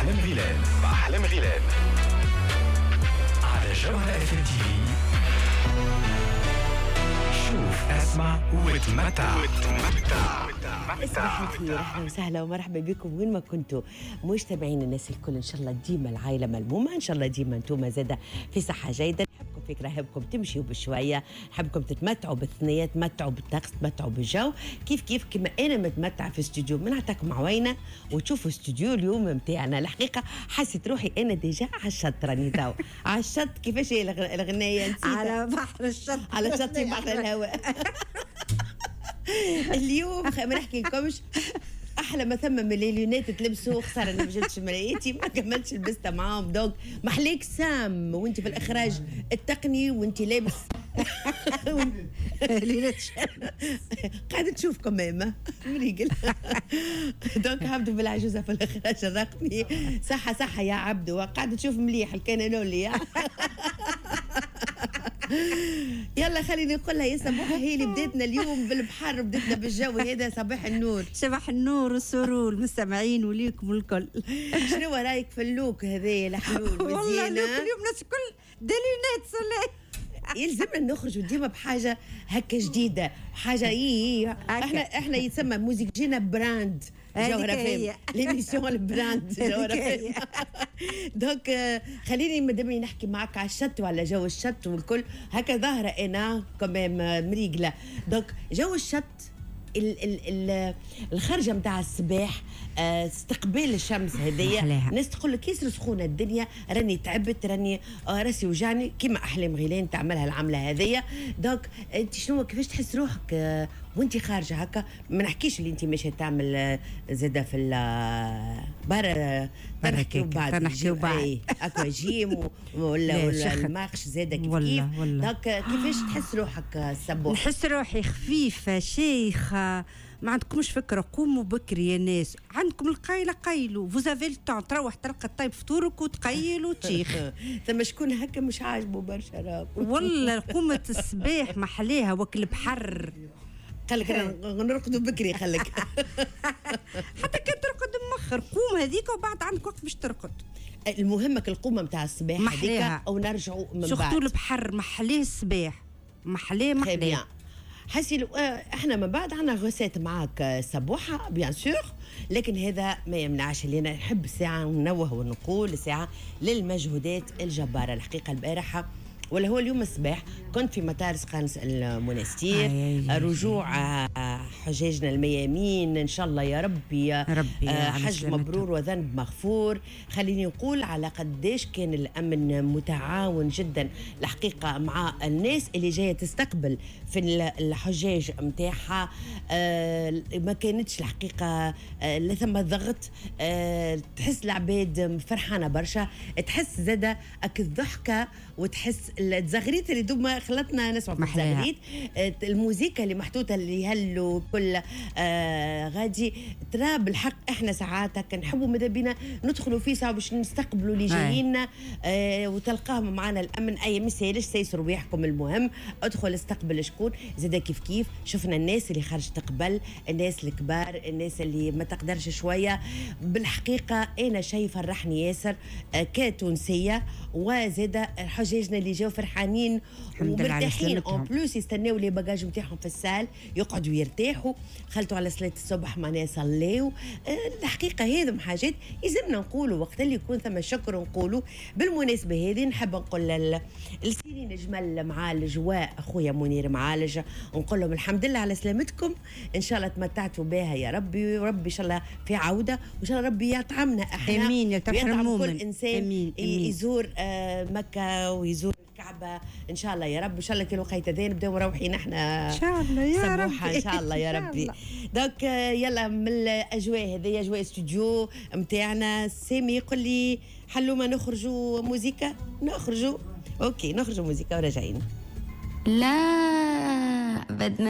أحلام غيلان على جوهرة FM TV. شوف اسمع وتمتع. صباح الخير، اهلا وسهلا ومرحبا بكم وين ما كنتوا مجتمعين الناس الكل. ان شاء الله ديما العائله ملمومه، ان شاء الله ديما انتم زاده في صحه جيده. نحبكم فكره، نحبكم تمشيوا بشويه، نحبكم تتمتعوا بالثنيه، تمتعوا بالطقس، تمتعوا بالجو كيف كما انا متمتعه في استوديو. منعتكم عوينه وتشوفوا استوديو اليوم متاعنا. الحقيقه حسيت روحي انا ديجا على الشط، راني تو على الشط. كيفاش هي الاغنيه؟ نسيتها. على بحر الشط، على شط بحر الهواء. اليوم ما نحكي لكمش احلى ما ثم من الليونات تلبسوا. خساره اني ما جبتش مرايتي، ما كملتش لبستها معاهم. دونك محليك سام وانت في الاخراج التقني وانت لابس قاعده تشوفكم ماما مريقل. دونك عبدو بالعجوزه في الاخراج الرقمي. صحه يا عبدو، قاعده تشوف مليح الكانانولي. يلا خليني نقول لها يا صباح، هي اللي بديتنا اليوم بالبحر، بديتنا بالجو هذا. صباح النور، صباح النور والسرور المستمعين وليكم الكل. شنو رايك في اللوك هذا الحلول مزيانه؟ والله اللوك اليوم الناس الكل دليلات صلاة. يلزمنا نخرجوا ديما بحاجه هكا جديده، حاجه احنا يتسمى موزيك جينا براند جوهرة فيم، ليميسيون البراند جوهرة فيم. دونك خليني مادامني نحكي معك على الشط وعلى جو الشط والكل هكا. ظاهره انا كمان مريقله. دونك جو الشط، الخرجه متاع الصباح، استقبال الشمس هذيا. ناس تقول لك ياسر سخونه الدنيا، راني تعبت، راني راسي وجعني، كيما احلام غيلان تعملها العمله هذيا. دونك انت شنو كيفاش تحس روحك وانت خارجه هكا؟ ما نحكيش اللي انت ماشيه تعمل زاده في برا، تنحكيو بعد اكوا جيم ولا الماخش زاده كيف. دونك كيفاش تحس روحك الصبوح؟ نحس روحي خفيفه شيخه. ما عندكمش فكره، قوموا بكري يا ناس، عندكم القايله قيلوا، فوزافي التون، تروح تلقى طيب فطورك وتقيل وتشيخ. ثم شكون هكا مش عاجبه برشا راك والله قومه الصباح محليها وكل بحر. خليك نرقدوا بكري، خليك حتى كي ترقد مخر قوم هذيك وبعد عندك وقت باش ترقد. المهمك القومه متاع الصباح هذيك او نرجعوا من بعد. سختو البحر محليه الصباح، محليه حسي. احنا من بعد عنا غوسات معاك صبوحه بيان سور، لكن هذا ما يمنعش اللي انا نحب ساعه ننوه ونقول ساعه للمجهودات الجباره. الحقيقه البارحه ولا هو اليوم الصباح كنت في مطار سقانس المنستير، رجوع حجاجنا الميامين ان شاء الله يا ربي حج مبرور وذنب مغفور. خليني نقول على قديش كان الامن متعاون جدا الحقيقه مع الناس اللي جايه تستقبل في الحجاج متاعها. ما كانتش الحقيقه لا ثم ضغط، تحس العباد فرحانه برشا، تحس زاده الضحكه، وتحس الزغريت اللي دوما خلطنا نسمع في الزغريت، الموسيقى اللي محطوطه اللي يهلوا كل غادي. ترى بالحق احنا ساعات هكا نحبوا ماذا بينا ندخلوا في ساعه باش نستقبلوا اللي جايين، وتلقاهم معنا الامن. اي مسالش سيسروا ريحكم، المهم ادخل استقبل شكون زاد. كيف شفنا الناس اللي خرجت قبل، الناس الكبار، الناس اللي ما تقدرش شويه. بالحقيقه انا شيء فرحني ياسر كتونسيه، وزاد حجاجنا اللي جاو فرحانين ومرتاحين. اون بلوس يستناو لي باجاج نتاعهم في السال، يقعدوا يرتاحوا، خلطوا على صلاه الصبح معناها صليوا. الحقيقه هذم حاجات يلزمنا نقولوا وقت اللي يكون ثم شكر نقولوا. بالمناسبه هذه نحب نقول السيرين جمل معالج واخويا منير معالج، نقول لهم الحمد لله على سلامتكم، ان شاء الله تمتعتوا بها يا ربي، وربي ان شاء الله في عوده، وان شاء الله ربي يطعمنا احنا. امين. يطعم كل انسان أمين. يزور مكه ويزور الكعبه ان شاء الله يا رب. ان شاء الله كي لقيت ذا نبداو مروحين احنا ان شاء الله يا ربي، ان شاء الله يا ربي. دونك يلا من الاجواء هذه اجواء استوديو نتاعنا. سامي يقول لي حلومه نخرجوا موزيكا، نخرجوا اوكي نخرجوا موزيكا وراجعين. لا بدنا